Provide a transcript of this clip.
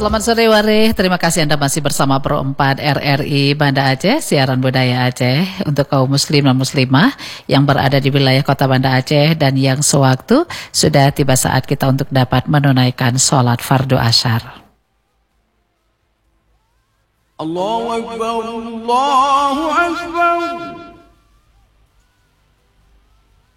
Selamat sore Wareh, terima kasih Anda masih bersama Pro 4 RRI Banda Aceh, siaran budaya Aceh untuk kaum muslim dan muslimah yang berada di wilayah kota Banda Aceh dan yang sewaktu sudah tiba saat kita untuk dapat menunaikan sholat fardu asyar. Allahu Akbar, Allahu Akbar.